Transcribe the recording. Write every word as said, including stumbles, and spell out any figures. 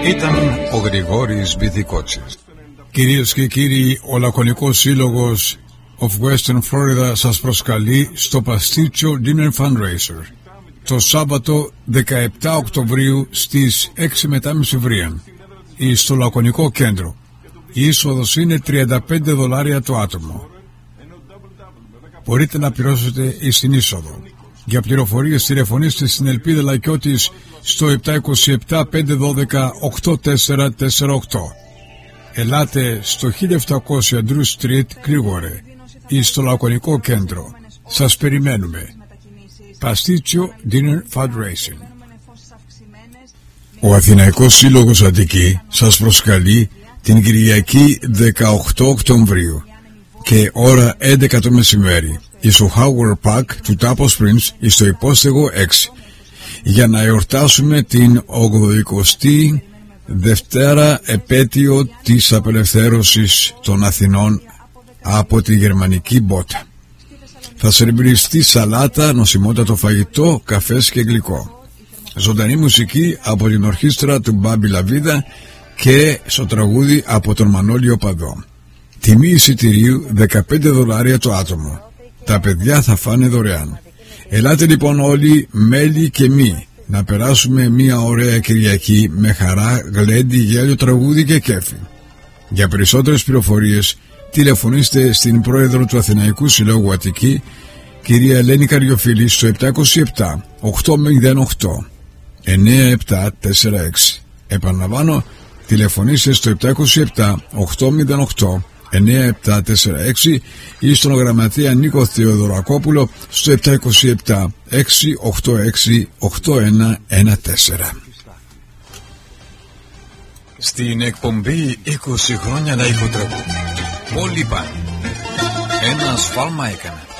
Ήταν ο Γρηγόρης Βυθικότσης. Κυρίες και κύριοι, ο Λακωνικός Σύλλογος of Western Florida σας προσκαλεί στο Παστίτσιο Dinner Fundraiser το Σάββατο δεκαεπτά Οκτωβρίου στις έξι μετά μεσημβρίαν στο Λακωνικό Κέντρο. Η είσοδος είναι τριάντα πέντε δολάρια το άτομο. Μπορείτε να πληρώσετε στην είσοδο. Για πληροφορίες τηλεφωνήστε στην Ελπίδα Λακιώτης στο επτά είκοσι επτά πεντακόσια δώδεκα ογδόντα τέσσερα σαράντα οκτώ. Ελάτε στο χίλια επτακόσια Drew Street, γρήγορε, ή στο Λακωνικό Κέντρο. Σας περιμένουμε. Παστίτσιο Dinner Fundraising. Ο Αθηναϊκός Σύλλογος Αττική σας προσκαλεί την Κυριακή δεκαοκτώ Οκτωβρίου και ώρα έντεκα το μεσημέρι στο Howard Park του Tapo Springs στο υπόστεγο έξι για να εορτάσουμε την ογδοηκοστή Δευτέρα επέτειο της απελευθέρωσης των Αθηνών από τη γερμανική μπότα. Θα σερβιριστεί σαλάτα, νοσημότατο φαγητό, καφές και γλυκό. Ζωντανή μουσική από την ορχήστρα του Μπάμπη Λαβίδα και στο τραγούδι από τον Μανώλιο Παδό. Τιμή εισιτηρίου δεκαπέντε δολάρια το άτομο. Τα παιδιά θα φάνε δωρεάν. Ελάτε λοιπόν όλοι, μέλη και μη, να περάσουμε μια ωραία Κυριακή με χαρά, γλέντι, γέλιο, τραγούδι και κέφι. Για περισσότερες πληροφορίες τηλεφωνήστε στην πρόεδρο του Αθηναϊκού Συλλόγου Αττική, κυρία Ελένη Καριοφίλη, στο επτά είκοσι επτά οκτακόσια οκτώ εννιά επτά τέσσερα έξι. Επαναλαμβάνω, τηλεφωνήστε στο επτά είκοσι επτά οκτακόσια οκτώ εννιά επτά τέσσερα έξι ή στον γραμματέα Νίκο Θεοδωρακόπουλο στο επτά είκοσι επτά έξι οκτώ έξι οκτώ ένα ένα τέσσερα. Στην εκπομπή είκοσι χρόνια να ηχοτραγούδι. Όλοι πάνε. Ένα σφάλμα έκανα.